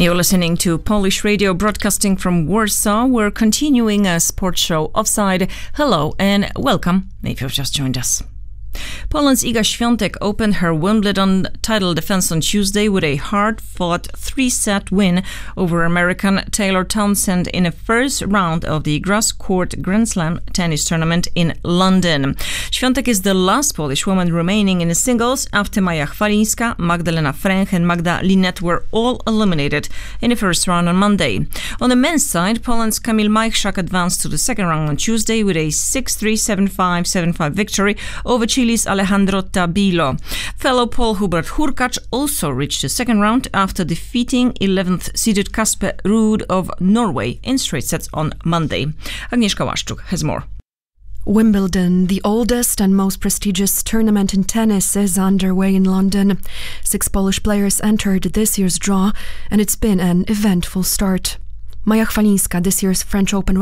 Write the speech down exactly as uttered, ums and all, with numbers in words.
You're listening to Polish Radio broadcasting from Warsaw. We're continuing a sports show Offside. Hello and welcome if you've just joined us. Poland's Iga Świątek opened her Wimbledon title defense on Tuesday with a hard-fought three-set win over American Taylor Townsend in the first round of the grass-court Grand Slam tennis tournament in London. Świątek is the last Polish woman remaining in the singles after Maja Chwalińska, Magdalena Fręch and Magda Linette were all eliminated in the first round on Monday. On the men's side, Poland's Kamil Majchrzak advanced to the second round on Tuesday with a six three, seven five, seven five victory over Chile's Alejandro Tabilo. Fellow Pole Hubert Hurkacz also reached the second round after defeating eleventh-seeded Kasper Ruud of Norway in straight sets on Monday. Agnieszka Łaszczuk has more. Wimbledon, the oldest and most prestigious tournament in tennis, is underway in London. Six Polish players entered this year's draw, and it's been an eventful start. Maja Chwalińska, this year's French Open